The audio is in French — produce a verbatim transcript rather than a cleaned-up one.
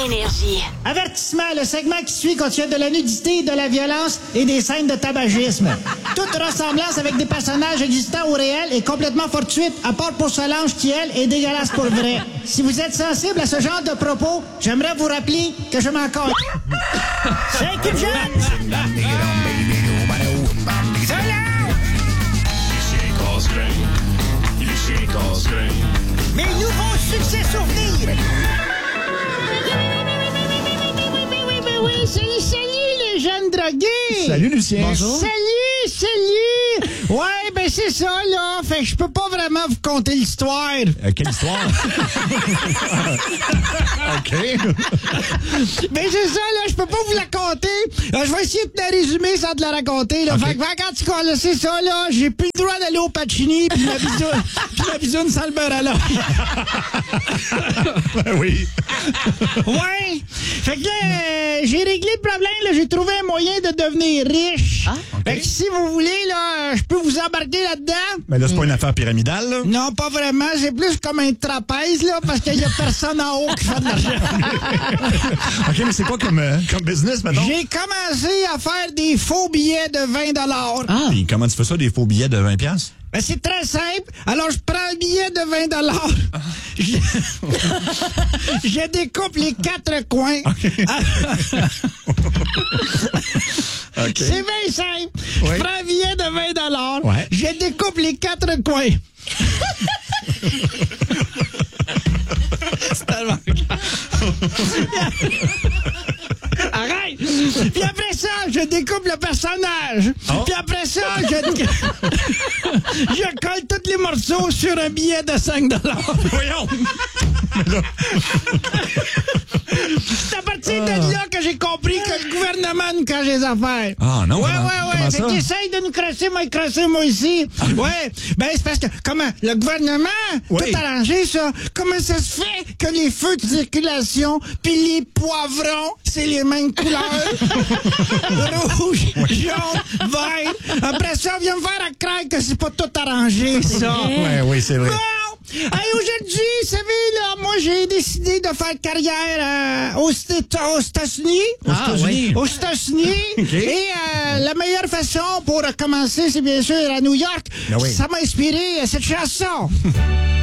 Énergie. Avertissement, le segment qui suit contient de la nudité, de la violence et des scènes de tabagisme. Toute ressemblance avec des personnages existants ou réels est complètement fortuite, à part pour Solange qui, elle, est dégueulasse pour vrai. Si vous êtes sensible à ce genre de propos, j'aimerais vous rappeler que je m'en compte. C'est que jeune! Mes nouveaux succès souvenirs! Oui, salut, salut, les jeunes drogués! Salut, Lucien! Bonjour! Salut, salut! Ouais, ben c'est ça, là. Fait que je peux pas vraiment vous conter l'histoire. Euh, quelle histoire? OK. Ben c'est ça, là, je peux pas vous la conter. Euh, je vais essayer de la résumer sans te la raconter, là. Okay. Fait que quand tu connais ça, là, j'ai plus le droit d'aller au Pacini pis ma bisoune, pis ma bisoune sans le beurre à l'oeil. Ben oui. Ouais. Fait que là, euh, j'ai réglé le problème, là. J'ai trouvé un moyen de devenir riche. Ah, OK. Fait que si vous voulez, là, je peux vous embarquer là-dedans. Mais là, c'est pas une affaire pyramidale, là? Non, pas vraiment. C'est plus comme un trapèze, là, parce qu'il y a personne en haut qui fait de l'argent. OK, mais c'est quoi comme, euh, comme business, maintenant? J'ai commencé à faire des faux billets de vingt dollars. Ah. Puis comment tu fais ça, des faux billets de vingt piastres? Ben, c'est très simple. Alors, je prends un billet de vingt dollars. Je... je découpe les quatre coins. OK. OK. C'est bien simple. Ouais. Je prends un billet de vingt dollars. Ouais. Je découpe les quatre coins. C'est tellement Arrête! Puis après ça, je découpe le personnage. Oh. Puis après ça, je... je colle tous les morceaux sur un billet de cinq dollars. Voyons! C'est à partir de là que j'ai compris que le gouvernement nous cache les affaires. Ah, non? Ouais, comment, ouais, ouais. comment Fait ça? qu'il essaye de nous crasser, moi, crasser, moi, ici. Ouais. Ben, c'est parce que, comment, le gouvernement, Oui. tout arrangé, ça. Comment ça se fait que les feux de circulation pis les poivrons, c'est les mêmes couleurs? Rouge, jaune, vert. Après ça, on vient me faire à croire que c'est pas tout arrangé, ça. Ouais, oui, c'est vrai. Bon! Hey, aujourd'hui, vous savez, là, moi, j'ai décidé de faire carrière euh, aux Éta- aux États-Unis. Aux États-Unis? Aux États-Unis. OK. Et euh, la meilleure façon pour commencer, c'est bien sûr à New York. Ben oui. Ça m'a inspiré euh, cette chanson.